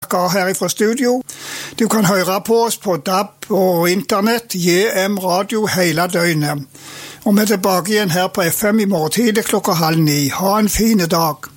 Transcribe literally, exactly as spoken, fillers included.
her fra studio. Du kan høre på oss på D A B og internett, J M Radio hele døgnet. Og vi er tilbake igjen her på F M i morgen tidlig klokka halv ni. Ha en fin dag.